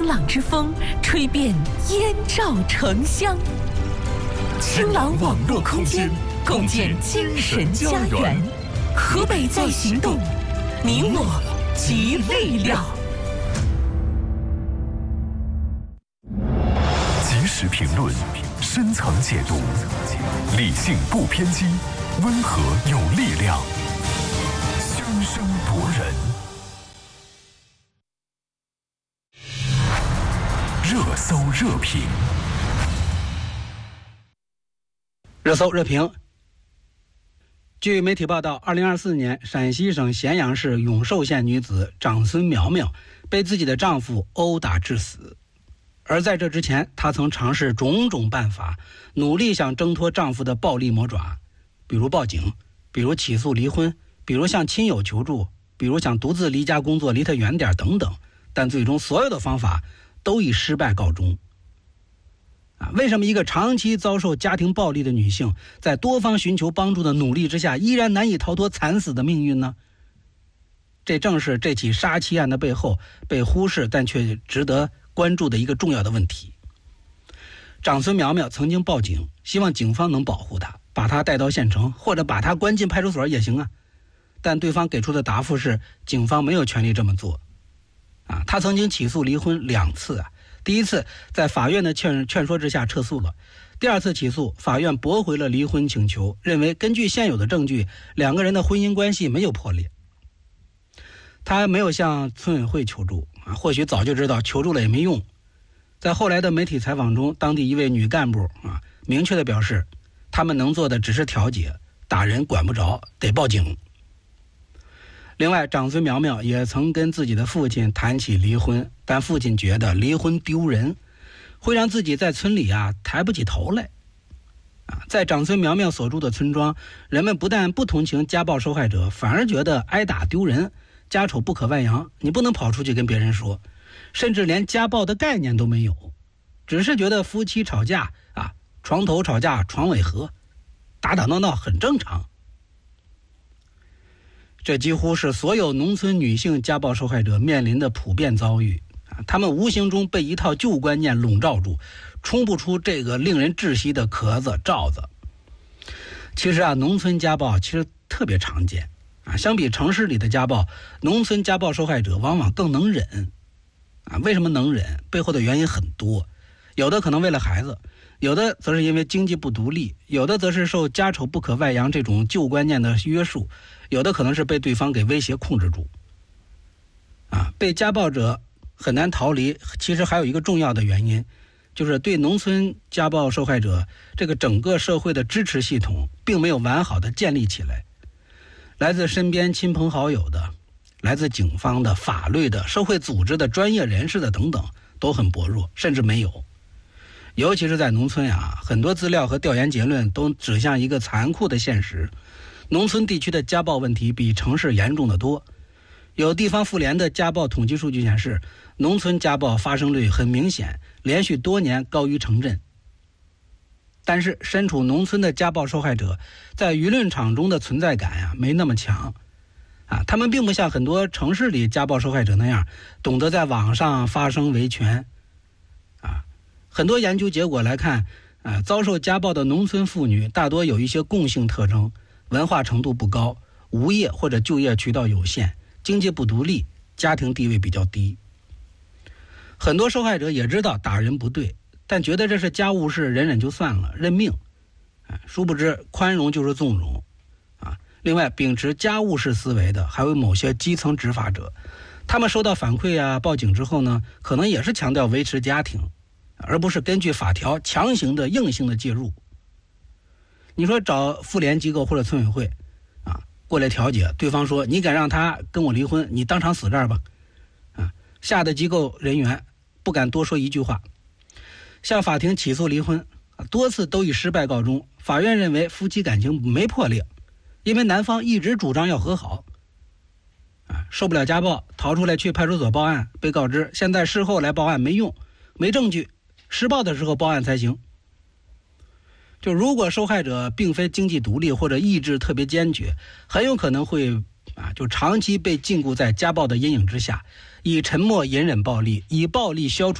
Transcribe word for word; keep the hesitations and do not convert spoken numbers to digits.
朗之风吹遍燕赵城乡，清朗网络空间，共建精神家园。河北在行动，你我集力量。 及时评论，深层解读，理性不偏激，温和有力量，声声夺人。热搜热评， 热搜热评。据媒体报道，二零二四年，陕西省咸阳市永寿县女子长孙苗苗被自己的丈夫殴打致死。而在这之前，她曾尝试种种办法，努力想挣脱丈夫的暴力魔爪，比如报警，比如起诉离婚，比如向亲友求助，比如想独自离家工作，离他远点等等。但最终所有的方法都以失败告终。啊，为什么一个长期遭受家庭暴力的女性，在多方寻求帮助的努力之下，依然难以逃脱惨死的命运呢？这正是这起杀妻案的背后被忽视但却值得关注的一个重要的问题。长孙苗苗曾经报警，希望警方能保护她，把她带到县城，或者把她关进派出所也行啊。但对方给出的答复是，警方没有权利这么做。啊，她曾经起诉离婚两次啊。第一次在法院的劝劝说之下撤诉了，第二次起诉，法院驳回了离婚请求，认为根据现有的证据，两个人的婚姻关系没有破裂。他没有向村委会求助啊，或许早就知道求助了也没用。在后来的媒体采访中，当地一位女干部啊，明确地表示，他们能做的只是调解，打人管不着，得报警。另外，长孙苗苗也曾跟自己的父亲谈起离婚，但父亲觉得离婚丢人，会让自己在村里啊抬不起头来。啊，在长孙苗苗所住的村庄，人们不但不同情家暴受害者，反而觉得挨打丢人，家丑不可外扬，你不能跑出去跟别人说，甚至连家暴的概念都没有，只是觉得夫妻吵架啊，床头吵架床尾和，打打闹闹很正常。这几乎是所有农村女性家暴受害者面临的普遍遭遇啊！她们无形中被一套旧观念笼罩住，冲不出这个令人窒息的壳子罩子。其实啊，农村家暴其实特别常见啊，相比城市里的家暴，农村家暴受害者往往更能忍啊。为什么能忍？背后的原因很多，有的可能为了孩子，有的则是因为经济不独立，有的则是受家丑不可外扬这种旧观念的约束，有的可能是被对方给威胁控制住。啊，被家暴者很难逃离，其实还有一个重要的原因，就是对农村家暴受害者这个整个社会的支持系统并没有完好的建立起来。来自身边亲朋好友的，来自警方的、法律的、社会组织的、专业人士的等等都很薄弱，甚至没有。尤其是在农村啊，很多资料和调研结论都指向一个残酷的现实，农村地区的家暴问题比城市严重得多。有地方妇联的家暴统计数据显示，农村家暴发生率很明显，连续多年高于城镇。但是身处农村的家暴受害者在舆论场中的存在感呀、啊、没那么强啊，他们并不像很多城市里家暴受害者那样懂得在网上发声维权啊。很多研究结果来看啊，遭受家暴的农村妇女大多有一些共性特征：文化程度不高，无业或者就业渠道有限，经济不独立，家庭地位比较低。很多受害者也知道打人不对，但觉得这是家务事，忍忍就算了，认命。殊不知宽容就是纵容啊。另外，秉持家务事思维的还有某些基层执法者，他们收到反馈啊，报警之后呢，可能也是强调维持家庭，而不是根据法条强行的硬性的介入。你说找妇联机构或者村委会啊过来调解，对方说你敢让他跟我离婚，你当场死这儿吧啊，吓得机构人员不敢多说一句话。向法庭起诉离婚，多次都以失败告终。法院认为夫妻感情没破裂，因为男方一直主张要和好。啊，受不了家暴，逃出来去派出所报案，被告知现在事后来报案没用，没证据，施暴的时候报案才行。就如果受害者并非经济独立或者意志特别坚决，很有可能会啊，就长期被禁锢在家暴的阴影之下，以沉默隐忍暴力，以暴力消除